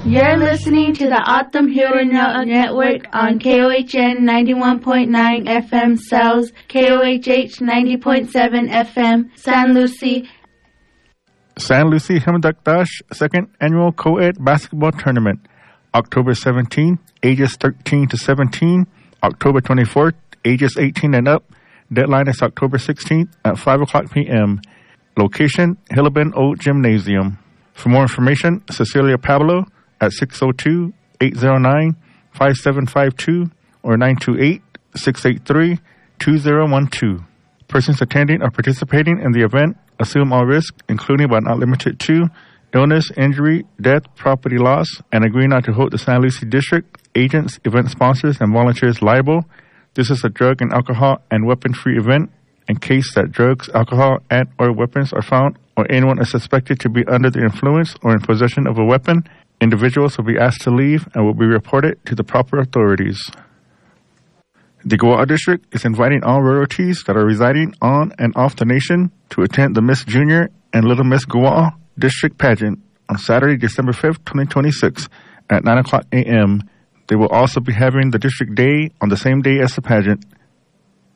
You're listening to the Autumn Hearing Network on KOHN 91.9 FM Cells, KOHH 90.7 FM, San Lucie. San Lucie Himdakdash Second Annual Co-Ed Basketball Tournament, October 17th, ages 13 to 17, October 24th, ages 18 and up. Deadline is October 16th at 5 o'clock p.m. Location, Hillabin Old Gymnasium. For more information, Cecilia Pablo at 602-809-5752 or 928-683-2012. Persons attending or participating in the event assume all risk, including but not limited to illness, injury, death, property loss, and agree not to hold the San Lucie District, agents, event sponsors, and volunteers liable. This is a drug and alcohol and weapon-free event. In case that drugs, alcohol, and/or weapons are found, or anyone is suspected to be under the influence or in possession of a weapon, individuals will be asked to leave and will be reported to the proper authorities. The Gua'a District is inviting all royalties that are residing on and off the nation to attend the Miss Junior and Little Miss Gua'a District Pageant on Saturday, December 5th, 2026 at 9 o'clock a.m. They will also be having the District Day on the same day as the pageant.